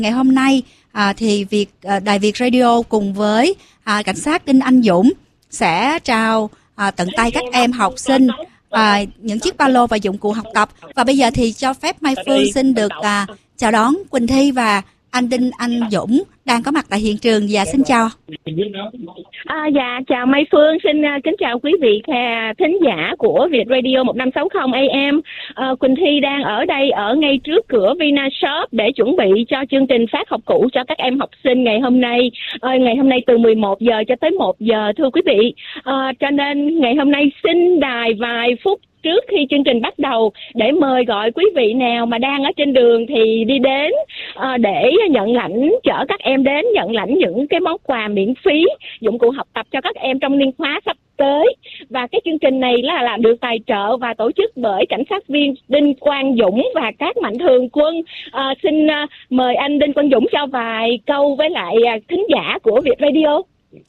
Ngày hôm nay thì Đài Việt Radio cùng với cảnh sát Đinh Anh Dũng sẽ trao tận tay các em học sinh những chiếc ba lô và dụng cụ học tập. Và bây giờ thì cho phép Mai Phương xin được chào đón Quỳnh Thi và anh Đinh Anh Dũng đang có mặt tại hiện trường. Và xin chào. Dạ, chào Mai Phương, xin kính chào quý vị thính giả của Việt Radio 1560 AM. Quỳnh Thi đang ở đây ở ngay trước cửa Vinashop để chuẩn bị cho chương trình phát học cụ cho các em học sinh ngày hôm nay. Ngày hôm nay từ 11 giờ cho tới 1 giờ thưa quý vị. Cho nên ngày hôm nay xin đài vài phút trước khi chương trình bắt đầu để mời gọi quý vị nào mà đang ở trên đường thì đi đến để nhận lãnh, chở các em đến nhận lãnh những cái món quà miễn phí, dụng cụ học tập cho các em trong niên khóa sắp tới. Và cái chương trình này là được tài trợ và tổ chức bởi cảnh sát viên Đinh Quang Dũng và các mạnh thường quân. Xin mời anh Đinh Quang Dũng cho vài câu với lại thính giả của Việt Radio.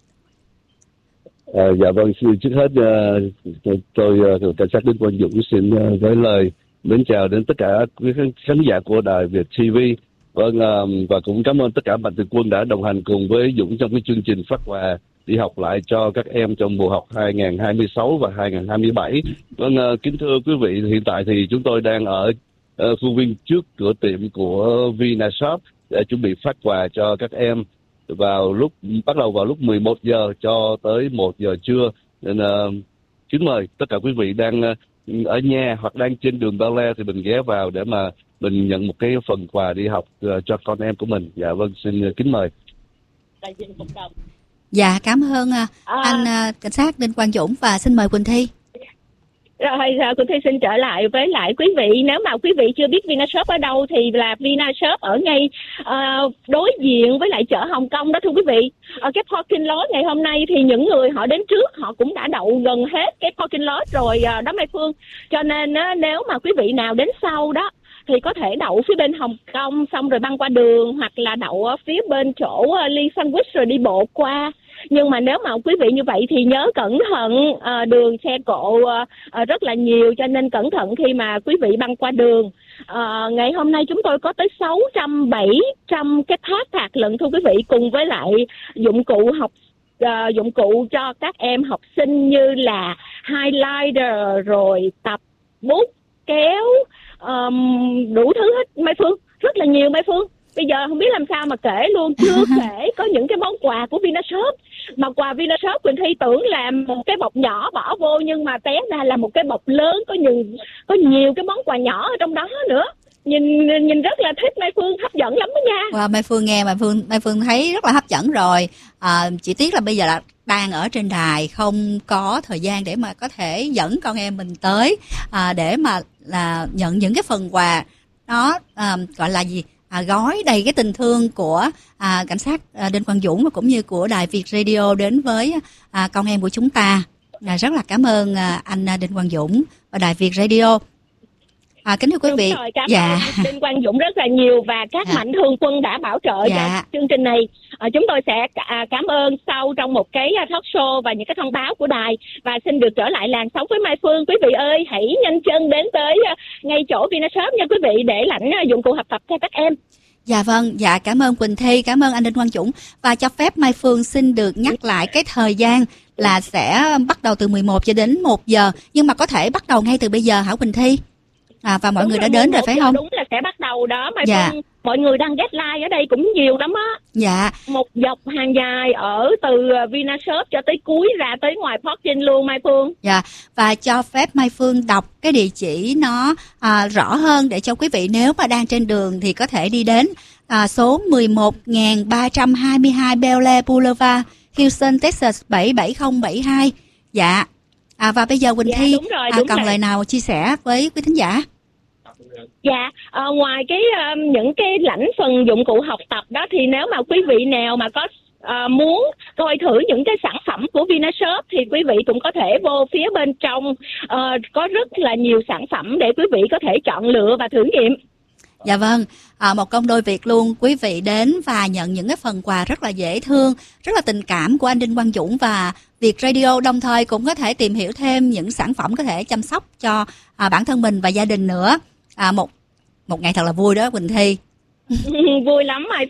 Dạ vâng, trước hết tôi cảnh sát Đinh Quang Dũng xin gửi lời mến chào đến tất cả quý khán giả của đài Việt TV. Vâng, và cũng cảm ơn tất cả mạnh thường quân đã đồng hành cùng với Dũng trong cái chương trình phát quà đi học lại cho các em trong mùa học 2026 và 2027. Vâng, kính thưa quý vị, hiện tại thì chúng tôi đang ở khuôn viên trước cửa tiệm của Vinashop để chuẩn bị phát quà cho các em bắt đầu vào lúc 11 giờ cho tới 1 giờ trưa. Nên kính mời tất cả quý vị đang ở nhà hoặc đang trên đường Ba Le thì mình ghé vào để mà mình nhận một cái phần quà đi học cho con em của mình. Dạ vâng, xin kính mời. Dạ, cảm ơn anh cảnh sát Đinh Quang Dũng và xin mời Quỳnh Thi. Rồi, Quỳnh Thi xin trở lại với lại quý vị. Nếu mà quý vị chưa biết Vinashop ở đâu thì là Vinashop ở ngay đối diện với lại chợ Hồng Kông đó thưa quý vị. Ở cái parking lot ngày hôm nay thì những người họ đến trước họ cũng đã đậu gần hết cái parking lot rồi đó Mai Phương. Cho nên nếu mà quý vị nào đến sau đó thì có thể đậu phía bên Hồng Kông xong rồi băng qua đường, hoặc là đậu ở phía bên chỗ Lee Sandwich rồi đi bộ qua. Nhưng mà nếu mà quý vị như vậy thì nhớ cẩn thận, đường xe cộ rất là nhiều, cho nên cẩn thận khi mà quý vị băng qua đường. Ngày hôm nay chúng tôi có tới 600-700 cái thạc lận thưa quý vị, cùng với lại dụng cụ cho các em học sinh như là highlighter rồi tập bút kéo, đủ thứ hết Mai Phương, rất là nhiều Mai Phương. Bây giờ không biết làm sao mà kể luôn, chưa kể có những cái món quà của Vinashop. Mà quà Vinashop Quỳnh Thi tưởng là một cái bọc nhỏ bỏ vô, nhưng mà té ra là một cái bọc lớn, có nhiều cái món quà nhỏ ở trong đó nữa. Nhìn rất là thích Mai Phương, hấp dẫn lắm đó nha. Wow, Mai Phương nghe Mai Phương thấy rất là hấp dẫn rồi. Chỉ tiếc là bây giờ là đang ở trên đài, không có thời gian để mà có thể dẫn con em mình tới để mà là nhận những cái phần quà nó gọi là gì, gói đầy cái tình thương của cảnh sát Đinh Quang Dũng và cũng như của đài Việt Radio đến với con em của chúng ta. Rất là cảm ơn anh Đinh Quang Dũng và đài Việt Radio. Kính thưa quý vị, cảm ơn Đinh Quang Dũng rất là nhiều và các mạnh thường quân đã bảo trợ cho chương trình này. Chúng tôi sẽ cảm ơn sau trong một cái talk show và những cái thông báo của đài. Và xin được trở lại làn sóng với Mai Phương. Quý vị ơi, hãy nhanh chân đến tới ngay chỗ Vinashop nha quý vị, để lãnh dụng cụ học tập cho các em. Dạ vâng, dạ cảm ơn Quỳnh Thi, cảm ơn anh Đinh Quang Dũng. Và cho phép Mai Phương xin được nhắc lại cái thời gian là sẽ bắt đầu từ 11 cho đến 1 giờ. Nhưng mà có thể bắt đầu ngay từ bây giờ hả Quỳnh Thi? Và mọi người đã đến rồi phải không? Đúng là sẽ bắt đầu đó Mai Phương. Mọi người đang deadline ở đây cũng nhiều lắm á. Dạ. Một dọc hàng dài ở từ Vinashop cho tới cuối ra tới ngoài parking luôn Mai Phương. Dạ. Và cho phép Mai Phương đọc cái địa chỉ nó rõ hơn để cho quý vị nếu mà đang trên đường thì có thể đi đến số 11.322 Bel Air Boulevard, Houston, Texas 77072. Dạ. Và bây giờ Quỳnh Thi còn lời nào chia sẻ với quý thính giả? Dạ, ngoài những cái lãnh phần dụng cụ học tập đó thì nếu mà quý vị nào mà có muốn coi thử những cái sản phẩm của Vinashop thì quý vị cũng có thể vô phía bên trong, có rất là nhiều sản phẩm để quý vị có thể chọn lựa và thử nghiệm. Dạ vâng, một công đôi việc luôn, quý vị đến và nhận những cái phần quà rất là dễ thương, rất là tình cảm của anh Đinh Quang Dũng và Việt Radio, đồng thời cũng có thể tìm hiểu thêm những sản phẩm có thể chăm sóc cho bản thân mình và gia đình nữa. Một ngày thật là vui đó Quỳnh Thi. Vui lắm Mai